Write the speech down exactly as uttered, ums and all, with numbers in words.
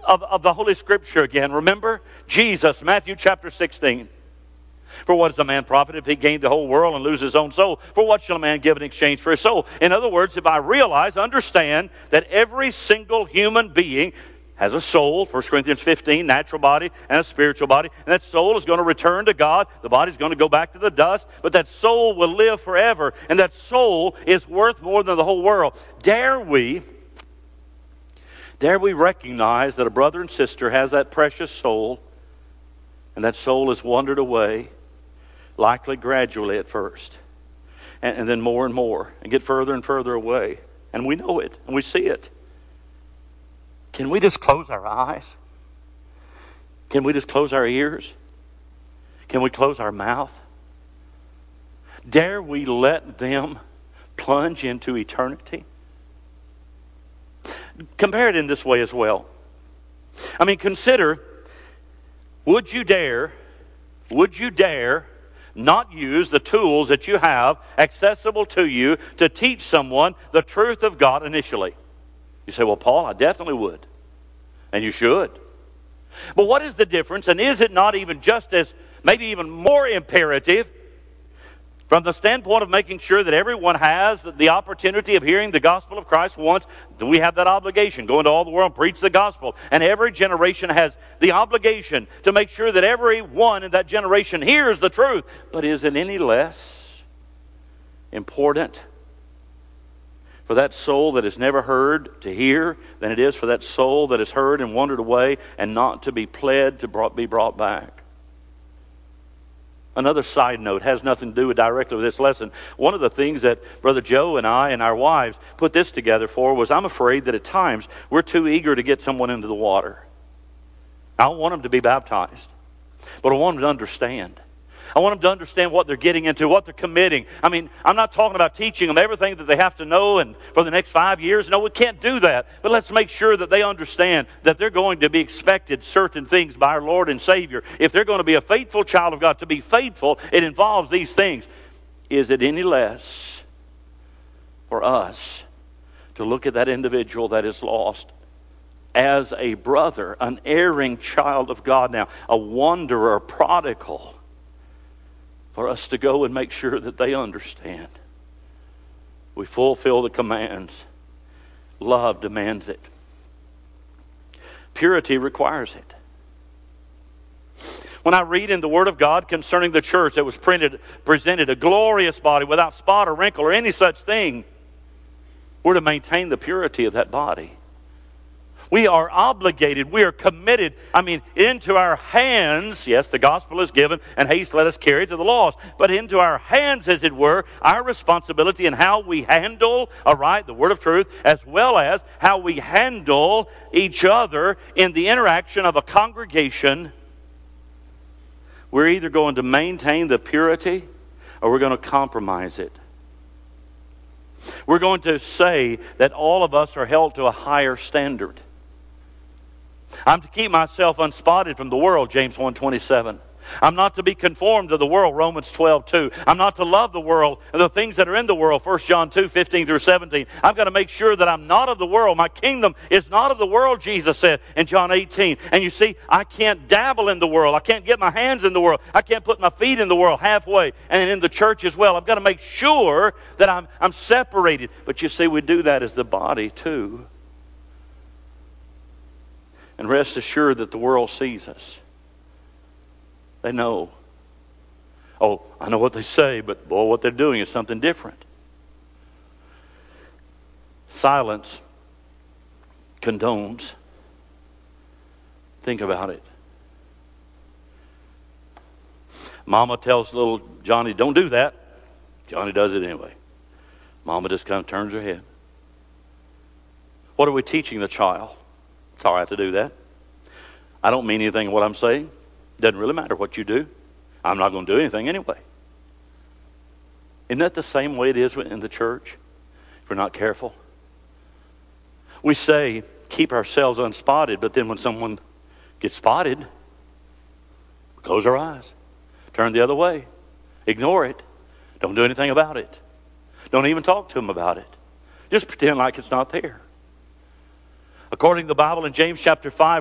of, of the Holy Scripture again. Remember? Jesus, Matthew chapter sixteen. For what is a man profit if he gained the whole world and lose his own soul? For what shall a man give in exchange for his soul? In other words, if I realize, understand that every single human being has a soul, First Corinthians fifteen, natural body and a spiritual body, and that soul is going to return to God. The body is going to go back to the dust, but that soul will live forever, and that soul is worth more than the whole world. Dare we, dare we recognize that a brother and sister has that precious soul, and that soul has wandered away, likely gradually at first, and, and then more and more, and get further and further away. And we know it, and we see it. Can we just close our eyes? Can we just close our ears? Can we close our mouth? Dare we let them plunge into eternity? Compare it in this way as well. I mean, consider, would you dare, would you dare not use the tools that you have accessible to you to teach someone the truth of God initially? You say, well, Paul, I definitely would. And you should. But what is the difference? And is it not even just as, maybe even more imperative, from the standpoint of making sure that everyone has the opportunity of hearing the gospel of Christ once? We have that obligation. Go into all the world and preach the gospel. And every generation has the obligation to make sure that everyone in that generation hears the truth. But is it any less important for that soul that has never heard to hear than it is for that soul that has heard and wandered away and not to be pled to be brought back? Another side note has nothing to do with directly with this lesson. One of the things that Brother Joe and I and our wives put this together for was, I'm afraid that at times we're too eager to get someone into the water. I don't want them to be baptized, but I want them to understand. I want them to understand what they're getting into, what they're committing. I mean, I'm not talking about teaching them everything that they have to know and for the next five years. No, we can't do that. But let's make sure that they understand that they're going to be expected certain things by our Lord and Savior. If they're going to be a faithful child of God, to be faithful, it involves these things. Is it any less for us to look at that individual that is lost as a brother, an erring child of God now, a wanderer, a prodigal, for us to go and make sure that they understand? We fulfill the commands. Love demands it. Purity requires it. When I read in the Word of God concerning the church that was printed, presented a glorious body without spot or wrinkle or any such thing, we're to maintain the purity of that body. We are obligated, we are committed, I mean, into our hands, yes, the gospel is given, and haste let us carry it to the lost, but into our hands, as it were, our responsibility in how we handle, all right, the word of truth, as well as how we handle each other in the interaction of a congregation. We're either going to maintain the purity or we're going to compromise it. We're going to say that all of us are held to a higher standard. I'm to keep myself unspotted from the world, James one twenty-seven. I'm not to be conformed to the world, Romans twelve two. I'm not to love the world and the things that are in the world, First John two fifteen through seventeen. I've got to make sure that I'm not of the world. My kingdom is not of the world, Jesus said in John eighteen. And you see, I can't dabble in the world. I can't get my hands in the world. I can't put my feet in the world halfway, and in the church as well. I've got to make sure that I'm, I'm separated. But you see, we do that as the body too. And rest assured that the world sees us. They know. Oh, I know what they say, but boy, what they're doing is something different. Silence condones. Think about it. Mama tells little Johnny, don't do that. Johnny does it anyway. Mama just kind of turns her head. What are we teaching the child? It's all right to do that. I don't mean anything of what I'm saying. Doesn't really matter what you do. I'm not going to do anything anyway. Isn't that the same way it is in the church? If we're not careful. We say, keep ourselves unspotted, but then when someone gets spotted, we close our eyes. Turn the other way. Ignore it. Don't do anything about it. Don't even talk to them about it. Just pretend like it's not there. According to the Bible in James chapter five,